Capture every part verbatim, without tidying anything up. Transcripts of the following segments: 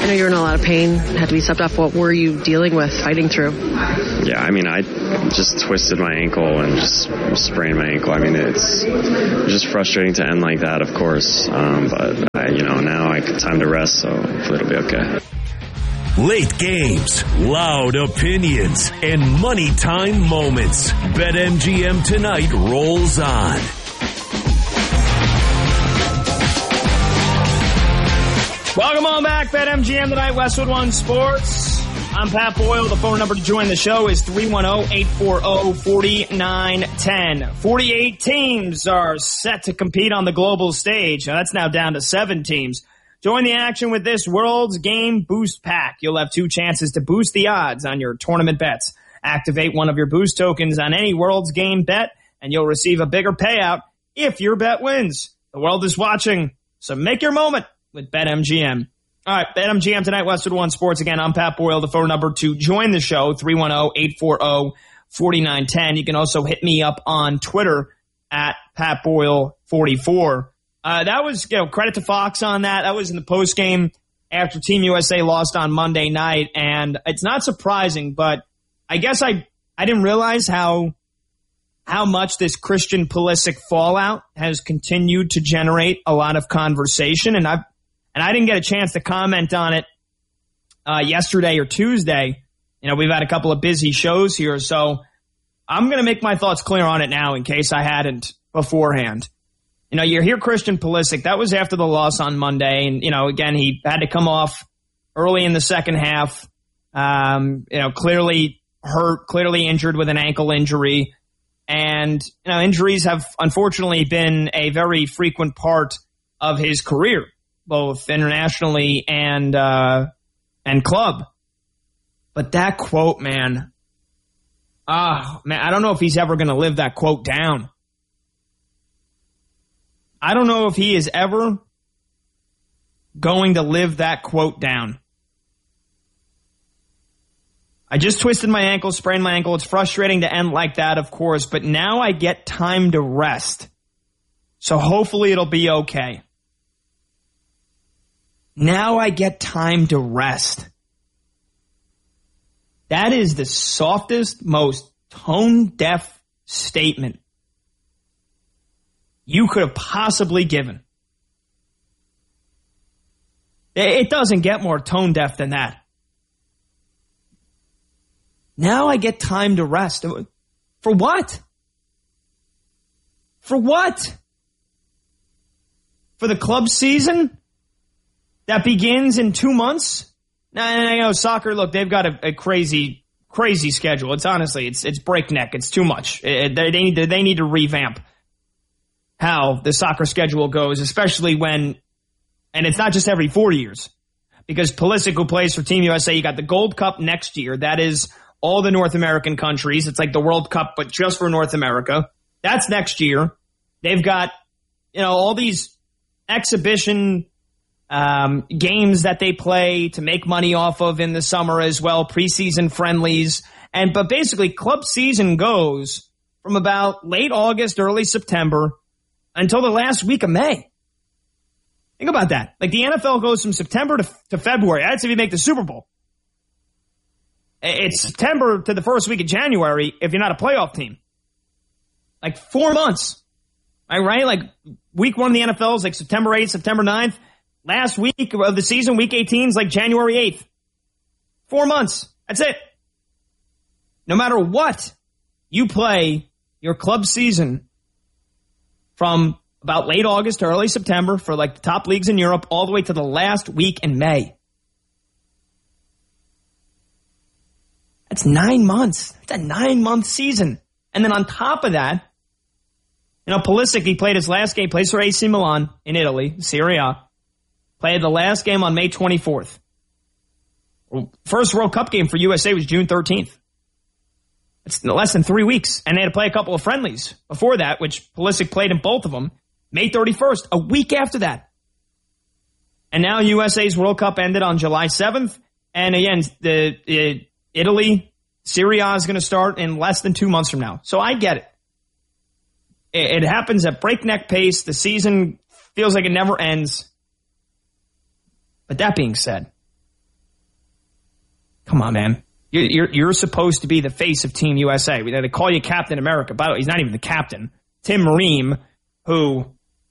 I know you're in a lot of pain, had to be stepped off. What were you dealing with, fighting through? Yeah, I mean, I just twisted my ankle and just sprained my ankle. I mean, it's just frustrating to end like that, of course. Um, but, I, you know, now I have time to rest, so hopefully it'll be okay. Late games, loud opinions, and money time moments. BetMGM Tonight rolls on. Welcome on back, BetMGM Tonight, Westwood One Sports. I'm Pat Boyle. The phone number to join the show is three one zero, eight four zero, four nine one zero. forty-eight teams are set to compete on the global stage. Now, that's now down to seven teams. Join the action with this World's Game Boost Pack. You'll have two chances to boost the odds on your tournament bets. Activate one of your boost tokens on any World's Game bet, and you'll receive a bigger payout if your bet wins. The world is watching, so make your moment with BetMGM. All right, BetMGM Tonight, Westwood One Sports. Again, I'm Pat Boyle. The phone number to join the show, three one zero, eight four zero, four nine one zero. You can also hit me up on Twitter at Pat Boyle forty-four. Uh, that was, you know, credit to Fox on that. That was in the postgame after Team U S A lost on Monday night. And it's not surprising, but I guess I, I didn't realize how, how much this Christian Pulisic fallout has continued to generate a lot of conversation. And I've, and I didn't get a chance to comment on it, uh, yesterday or Tuesday. You know, we've had a couple of busy shows here. So I'm going to make my thoughts clear on it now in case I hadn't beforehand. You know, you hear Christian Pulisic. That was after the loss on Monday. And, you know, again, he had to come off early in the second half. Um, you know, clearly hurt, clearly injured with an ankle injury. And, you know, injuries have unfortunately been a very frequent part of his career, both internationally and, uh, and club. But that quote, man, ah, man, I don't know if he's ever going to live that quote down. I don't know if he is ever going to live that quote down. I just twisted my ankle, sprained my ankle. It's frustrating to end like that, of course, but now I get time to rest. So hopefully it'll be okay. Now I get time to rest. That is the softest, most tone-deaf statement you could have possibly given. It doesn't get more tone deaf than that. Now I get time to rest. For what? For what? For the club season that begins in two months? Now, I know soccer, look, they've got a, a crazy, crazy schedule. It's honestly, it's it's breakneck. It's too much. It, they, need to, they need to revamp how the soccer schedule goes, especially when, and it's not just every four years, because Pulisic, who plays for Team U S A, you got the Gold Cup next year. That is all the North American countries. It's like the World Cup, but just for North America. That's next year. They've got, you know, all these exhibition um, games that they play to make money off of in the summer as well, preseason friendlies. And, but basically club season goes from about late August, early September, until the last week of May. Think about that. Like the N F L goes from September to, to February. That's if you make the Super Bowl. It's September to the first week of January if you're not a playoff team. Like four months. All right? Like week one of the N F L is like September eighth, September ninth. Last week of the season, week eighteen is like January eighth. Four months. That's it. No matter what, you play your club season from about late August to early September for like the top leagues in Europe all the way to the last week in May. That's nine months. That's a nine-month season. And then on top of that, you know, Pulisic, he played his last game, plays for A C Milan in Italy, Serie A. Played the last game on May twenty-fourth. First World Cup game for U S A was June thirteenth. It's less than three weeks. And they had to play a couple of friendlies before that, which Pulisic played in both of them. May thirty-first, a week after that. And now U S A's World Cup ended on July seventh. And again, the, the Italy, Serie A is going to start in less than two months from now. So I get it. It, it happens at breakneck pace. The season feels like it never ends. But that being said, Come on, man. You're, you're, you're supposed to be the face of Team U S A. They call you Captain America. By the way, he's not even the captain. Tim Ream, who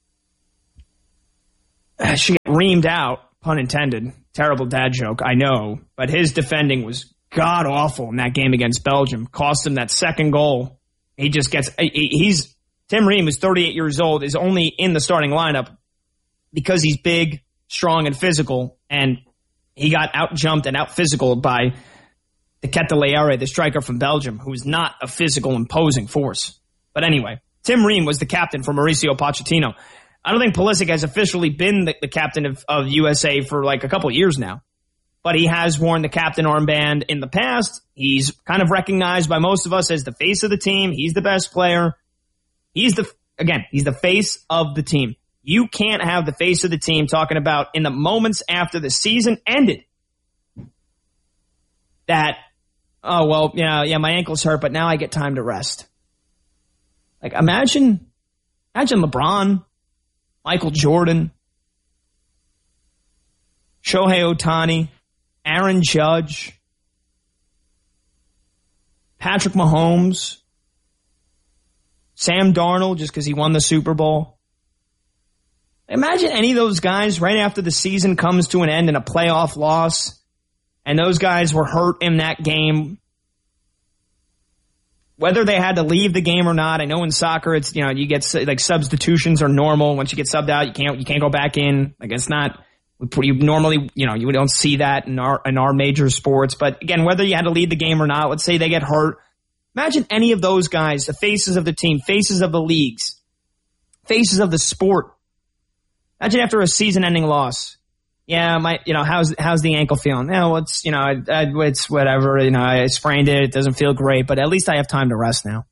should get reamed out, pun intended. Terrible dad joke, I know. But his defending was god-awful in that game against Belgium. Cost him that second goal. He just gets – he's Tim Ream, who's thirty-eight years old, is only in the starting lineup because he's big, strong, and physical, and he got out-jumped and out-physicaled by Nketiah, the striker from Belgium, who's not a physical, imposing force. But anyway, Tim Ream was the captain for Mauricio Pochettino. I don't think Pulisic has officially been the, the captain of, of U S A for like a couple of years now. But he has worn the captain armband in the past. He's kind of recognized by most of us as the face of the team. He's the best player. He's the, again, he's the face of the team. You can't have the face of the team talking about in the moments after the season ended that, oh, well, yeah, yeah, my ankle's hurt, but now I get time to rest. Like, imagine, imagine LeBron, Michael Jordan, Shohei Ohtani, Aaron Judge, Patrick Mahomes, Sam Darnold, just because he won the Super Bowl. Imagine any of those guys right after the season comes to an end in a playoff loss, and those guys were hurt in that game. Whether they had to leave the game or not, I know in soccer it's, you know, you get, like, substitutions are normal. Once you get subbed out, you can't you can't go back in. Like, it's not, we normally, you know, you don't see that in our in our major sports. But again, whether you had to leave the game or not, let's say they get hurt. Imagine any of those guys, the faces of the team, faces of the leagues, faces of the sport. Imagine after a season-ending loss. Yeah, my, you know, how's how's the ankle feeling? Yeah, well, it's, you know, I, I, it's whatever. You know, I sprained it. It doesn't feel great, but at least I have time to rest now.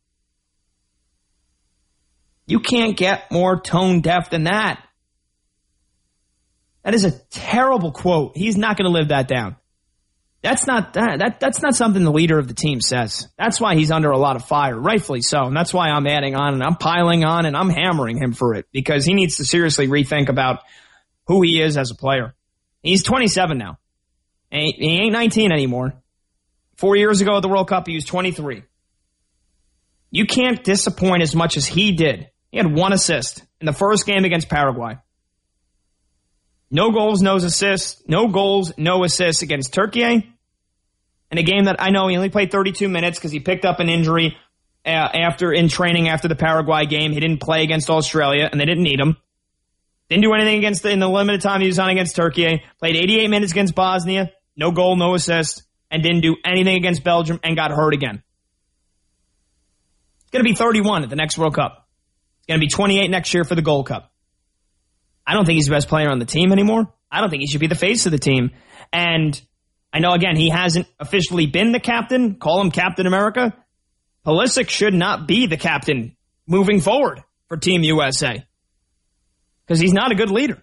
You can't get more tone deaf than that. That is a terrible quote. He's not going to live that down. That's not that, that. That's not something the leader of the team says. That's why he's under a lot of fire, rightfully so. And that's why I'm adding on and I'm piling on and I'm hammering him for it because he needs to seriously rethink about who he is as a player. He's twenty-seven now. He ain't nineteen anymore. Four years ago at the World Cup, he was twenty-three. You can't disappoint as much as he did. He had one assist in the first game against Paraguay. No goals, no assists. No goals, no assists against Turkey. In a game that I know he only played thirty-two minutes because he picked up an injury uh, after in training after the Paraguay game. He didn't play against Australia, and they didn't need him. Didn't do anything against the, in the limited time he was on against Turkey. Played eighty-eight minutes against Bosnia. No goal, no assist. And didn't do anything against Belgium and got hurt again. It's going to be thirty-one at the next World Cup. It's going to be twenty-eight next year for the Gold Cup. I don't think he's the best player on the team anymore. I don't think he should be the face of the team. And I know, again, he hasn't officially been the captain. Call him Captain America. Pulisic should not be the captain moving forward for Team U S A. Because he's not a good leader.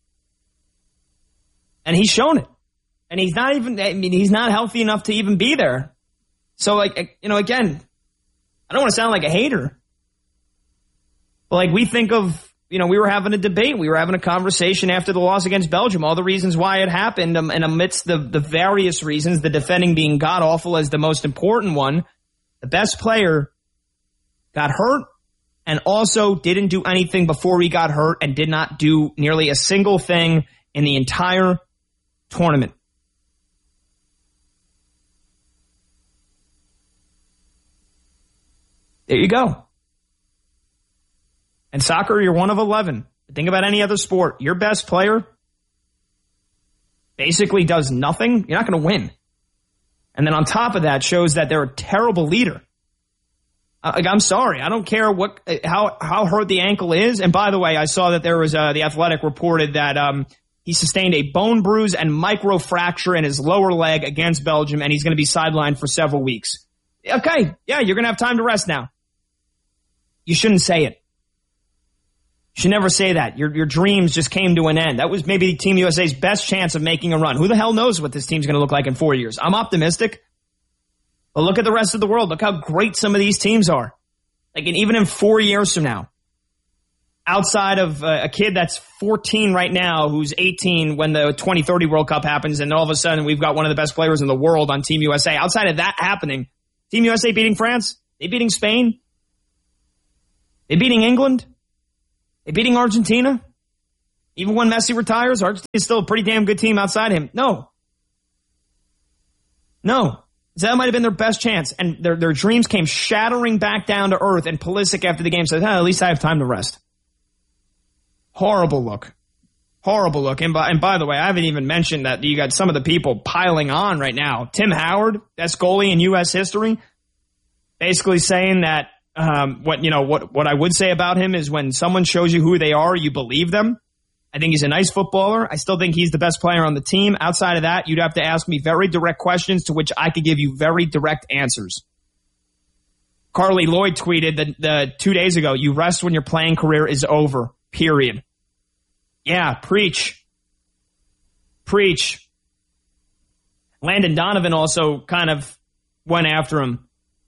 And he's shown it. And he's not even, I mean, he's not healthy enough to even be there. So, like, you know, again, I don't want to sound like a hater. But, like, we think of, you know, we were having a debate. We were having a conversation after the loss against Belgium, all the reasons why it happened. Um, and amidst the, the various reasons, the defending being god-awful as the most important one, the best player got hurt. And also didn't do anything before he got hurt and did not do nearly a single thing in the entire tournament. There you go. And soccer, you're one of eleven. Think about any other sport. Your best player basically does nothing. You're not going to win. And then on top of that, shows that they're a terrible leader. Like, I'm sorry. I don't care what how how hurt the ankle is. And by the way, I saw that there was uh, the Athletic reported that um, he sustained a bone bruise and microfracture in his lower leg against Belgium, and he's going to be sidelined for several weeks. Okay, yeah, you're going to have time to rest now. You shouldn't say it. You should never say that. Your your dreams just came to an end. That was maybe Team U S A's best chance of making a run. Who the hell knows what this team's going to look like in four years? I'm optimistic. But look at the rest of the world. Look how great some of these teams are. Like, and even in four years from now, outside of uh, a kid that's fourteen right now who's eighteen when the twenty thirty World Cup happens, and all of a sudden we've got one of the best players in the world on Team U S A. Outside of that happening, Team U S A beating France, they beating Spain, they beating England, they beating Argentina. Even when Messi retires, Argentina is still a pretty damn good team outside him. No. No. So that might have been their best chance. And their their dreams came shattering back down to earth. And Pulisic after the game said, oh, at least I have time to rest. Horrible look. Horrible look. And by, and by the way, I haven't even mentioned that you got some of the people piling on right now. Tim Howard, best goalie in U S history, basically saying that um, what you know what what I would say about him is when someone shows you who they are, you believe them. I think he's a nice footballer. I still think he's the best player on the team. Outside of that, you'd have to ask me very direct questions to which I could give you very direct answers. Carly Lloyd tweeted that the two days ago, you rest when your playing career is over, period. Yeah, preach. Preach. Landon Donovan also kind of went after him.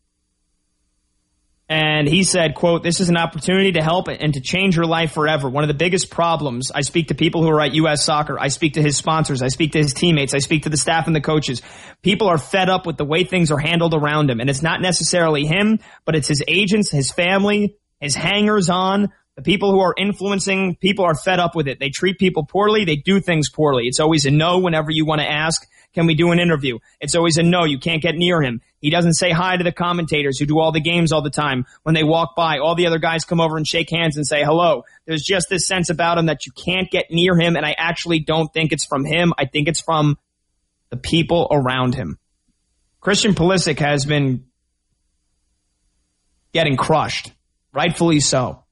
And he said, quote, this is an opportunity to help and to change your life forever. One of the biggest problems, I speak to people who are at U S Soccer. I speak to his sponsors. I speak to his teammates. I speak to the staff and the coaches. People are fed up with the way things are handled around him. And it's not necessarily him, but it's his agents, his family, his hangers on. The people who are influencing people are fed up with it. They treat people poorly. They do things poorly. It's always a no whenever you want to ask, can we do an interview? It's always a no. You can't get near him. He doesn't say hi to the commentators who do all the games all the time. When they walk by, all the other guys come over and shake hands and say hello. There's just this sense about him that you can't get near him, and I actually don't think it's from him. I think it's from the people around him. Christian Pulisic has been getting crushed, rightfully so.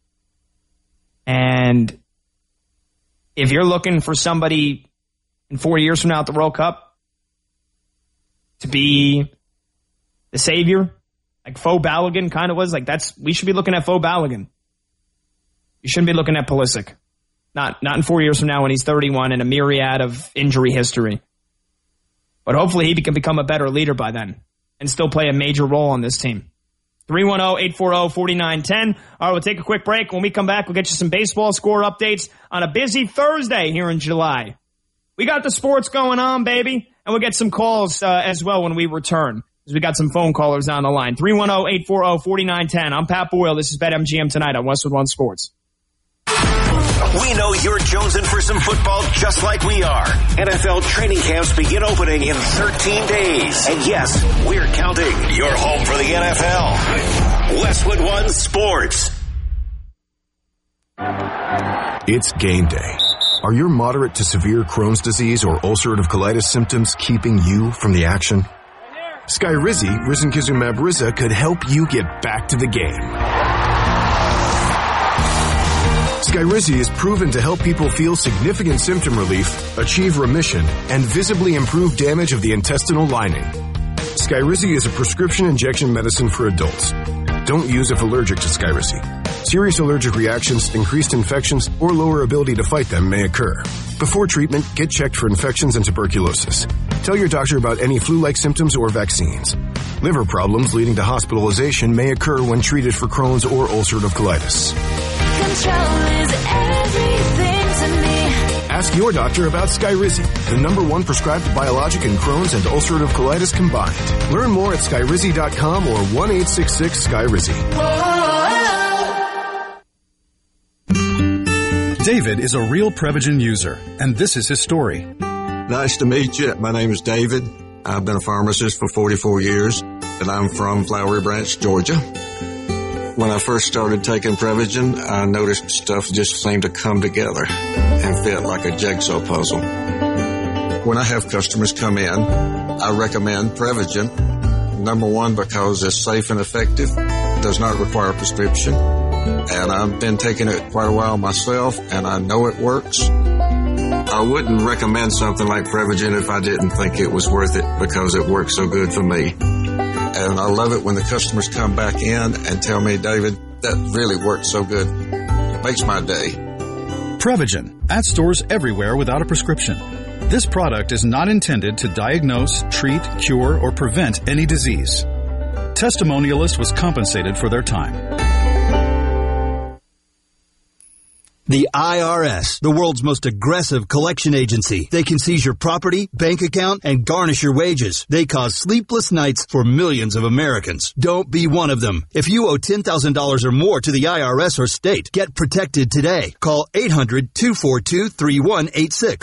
And if you're looking for somebody in four years from now at the World Cup to be the savior, like Faux Balogun kind of was, like that's, we should be looking at Faux Balogun. You shouldn't be looking at Pulisic. Not, not in four years from now when he's thirty-one and a myriad of injury history. But hopefully he can become a better leader by then and still play a major role on this team. three one zero, eight four zero, four nine one zero. All right, we'll take a quick break. When we come back, we'll get you some baseball score updates on a busy Thursday here in July. We got the sports going on, baby, and we'll get some calls uh, as well when we return, because we got some phone callers on the line. three one zero, eight four zero, four nine one zero. I'm Pat Boyle. This is BetMGM Tonight on Westwood One Sports. We know you're jonesing for some football just like we are. N F L training camps begin opening in thirteen days. And yes, we're counting. Your home for the N F L. Westwood One Sports. It's game day. Are your moderate to severe Crohn's disease or ulcerative colitis symptoms keeping you from the action? Skyrizi, risankizumab Riza, could help you get back to the game. Skyrizi is proven to help people feel significant symptom relief, achieve remission, and visibly improve damage of the intestinal lining. Skyrizi is a prescription injection medicine for adults. Don't use if allergic to Skyrizi. Serious allergic reactions, increased infections, or lower ability to fight them may occur. Before treatment, get checked for infections and tuberculosis. Tell your doctor about any flu-like symptoms or vaccines. Liver problems leading to hospitalization may occur when treated for Crohn's or ulcerative colitis. Control is everything to me. Ask your doctor about Skyrizi, the number one prescribed biologic in Crohn's and ulcerative colitis combined. Learn more at skyrizi dot com or one eight six six Skyrizi. David is a real Prevagen user, and this is his story. Nice to meet you. My name is David. I've been a pharmacist for forty-four years, and I'm from Flowery Branch, Georgia. When I first started taking Prevagen, I noticed stuff just seemed to come together and fit like a jigsaw puzzle. When I have customers come in, I recommend Prevagen. Number one, because it's safe and effective, does not require a prescription, and I've been taking it quite a while myself, and I know it works. I wouldn't recommend something like Prevagen if I didn't think it was worth it, because it works so good for me. And I love it when the customers come back in and tell me, David, that really worked so good. It makes my day. Prevagen, at stores everywhere without a prescription. This product is not intended to diagnose, treat, cure, or prevent any disease. Testimonialist was compensated for their time. The I R S, the world's most aggressive collection agency. They can seize your property, bank account, and garnish your wages. They cause sleepless nights for millions of Americans. Don't be one of them. If you owe ten thousand dollars or more to the I R S or state, get protected today. Call eight hundred, two four two, three one eight six.